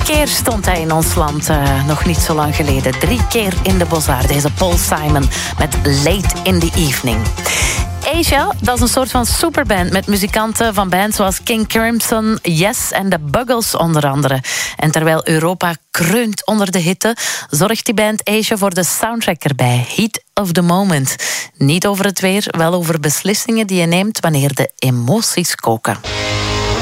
keer stond hij in ons land, nog niet zo lang geleden. 3 keer in de Beaux-Arts, deze Paul Simon met Late in the Evening. Asia, dat is een soort van superband met muzikanten van bands zoals King Crimson, Yes en The Buggles onder andere. En terwijl Europa kreunt onder de hitte, zorgt die band Asia voor de soundtrack erbij. Heat of the Moment. Niet over het weer, wel over beslissingen die je neemt wanneer de emoties koken.